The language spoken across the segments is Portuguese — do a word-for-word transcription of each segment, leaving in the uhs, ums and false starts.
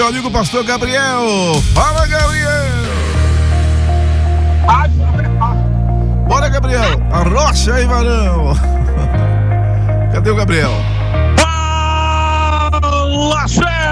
Meu amigo pastor Gabriel. Fala, Gabriel. Bora, Gabriel. Arrocha aí, varão. Cadê o Gabriel? Fala,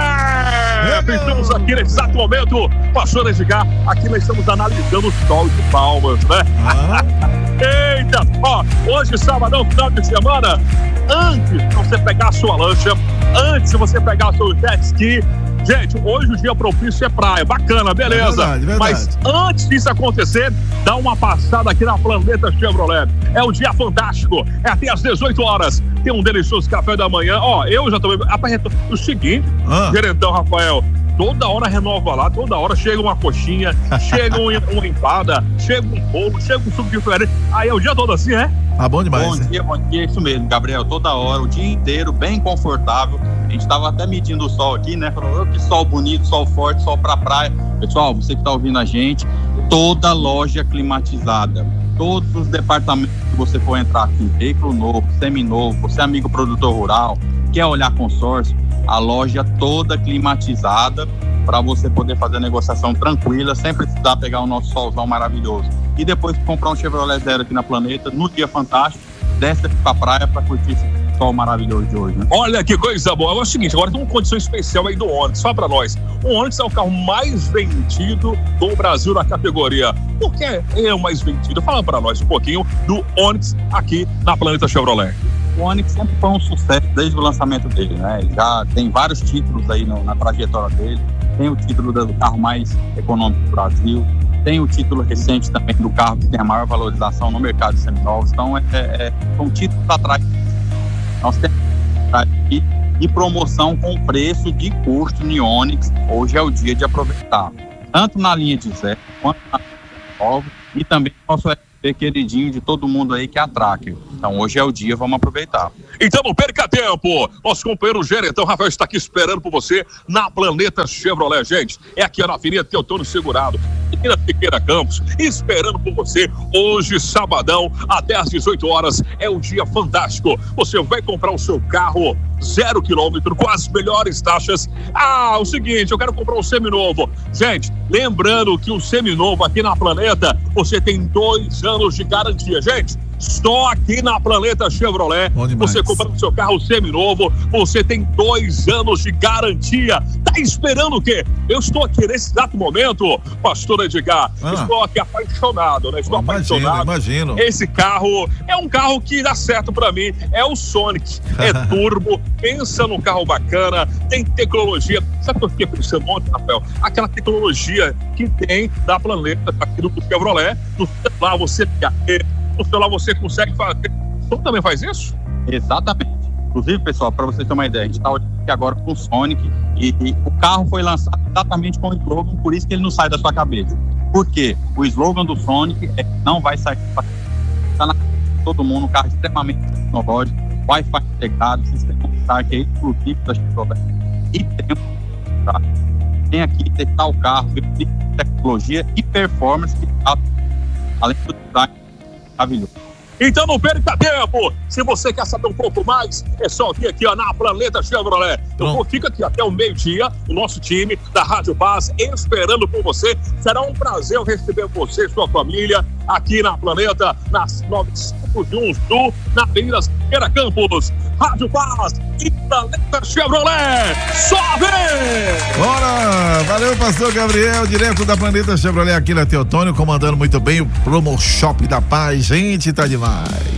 chefe! Estamos aqui nesse exato momento, pastor Edgar. Aqui nós estamos analisando o sol de Palmas, né? Ah. Eita! Ó, hoje, sabadão, final de semana, antes de você pegar a sua lancha, antes de você pegar o seu jet ski, gente, hoje o dia propício é praia, bacana, beleza. É verdade, verdade. Mas antes disso acontecer, dá uma passada aqui na Planeta Chevrolet. É um dia fantástico, é até às dezoito horas. Tem um delicioso café da manhã. Ó, eu já tomei. O seguinte, ah. gerentão Rafael, toda hora renova lá, toda hora chega uma coxinha, chega uma, uma empada, chega um bolo, chega um suco diferente. Aí é o dia todo assim, é? Ah, bom demais. Bom dia, bom dia, isso mesmo, Gabriel. Toda hora, o dia inteiro, bem confortável. A gente tava até medindo o sol aqui, né? Falou, que sol bonito, sol forte, sol pra praia. Pessoal, você que tá ouvindo a gente, toda loja climatizada, todos os departamentos que você for entrar aqui, veículo novo, seminovo, você é amigo produtor rural, quer olhar consórcio, a loja toda climatizada para você poder fazer a negociação tranquila, sem precisar pegar o nosso solzão maravilhoso. E depois comprar um Chevrolet Zero aqui na Planeta, no dia fantástico, desce aqui pra praia para curtir esse sol maravilhoso de hoje, né? Olha que coisa boa. Agora é o seguinte, agora tem uma condição especial aí do Onix. Fala pra nós. O Onix é o carro mais vendido do Brasil na categoria. Por que é o mais vendido? Fala pra nós um pouquinho do Onix aqui na Planeta Chevrolet. O Onix sempre foi um sucesso desde o lançamento dele, né? Ele já tem vários títulos aí no, na trajetória dele. Tem o título do carro mais econômico do Brasil. Tem o título recente também do carro que tem a maior valorização no mercado de seminovos. Então, é, é, são títulos atrás. Nós temos aqui de promoção com preço de custo no Onix. Hoje é o dia de aproveitar. Tanto na linha de zero, quanto na linha de novo. E também nosso S P queridinho de todo mundo aí, que é a Tracker. Então, hoje é o dia, vamos aproveitar. Então, não perca tempo. Nosso companheiro gerentão Rafael está aqui esperando por você na Planeta Chevrolet, gente. É aqui na Avenida Teotônio Segurado, aqui na Siqueira Campos, esperando por você. Hoje, sabadão, até às dezoito horas, é um dia fantástico. Você vai comprar o seu carro zero quilômetro, com as melhores taxas. Ah, o seguinte, eu quero comprar um seminovo. Gente, lembrando que o seminovo aqui na Planeta, você tem dois anos de garantia, gente. Só aqui na Planeta Chevrolet, você comprando seu carro seminovo, você tem dois anos de garantia. Tá esperando o quê? Eu estou aqui nesse exato momento, pastor Edgar, ah. estou aqui apaixonado, né? Estou oh, apaixonado. Imagino, imagino. Esse carro é um carro que dá certo pra mim, é o Sonic, é turbo, pensa num carro bacana, tem tecnologia. Sabe o que eu fiquei pensando ontem, Rafael? Aquela tecnologia que tem da Planeta, aqui no Chevrolet, no celular você tem no celular você consegue fazer. Você também faz isso? Exatamente. Inclusive, pessoal, para vocês terem uma ideia, a gente está olhando aqui agora com o Sonic e, e o carro foi lançado exatamente com o slogan, por isso que ele não sai da sua cabeça. Por quê? O slogan do Sonic é que não vai sair da Está na cabeça de todo mundo, um carro extremamente tecnológico, Wi-Fi integrado, sistema Start é exclusivo da Chevrolet e tempo. Tá? Tem aqui testar o carro, ver tecnologia e performance, que tá, além do design maravilhoso. Então não perca tempo. Se você quer saber um pouco mais, é só vir aqui ó, na Planeta Chevrolet. Eu vou ficar aqui até o meio-dia, o nosso time da Rádio Paz esperando por você. Será um prazer receber você e sua família aqui na Planeta, nas nove cinco de um Sul, na Avenida Siqueira Campos. Rádio Paz e Planeta Chevrolet. Só vem! Bora! Valeu, pastor Gabriel, direto da Planeta Chevrolet aqui na Teotônio, comandando muito bem o Promo Shop da Paz. Gente, tá demais.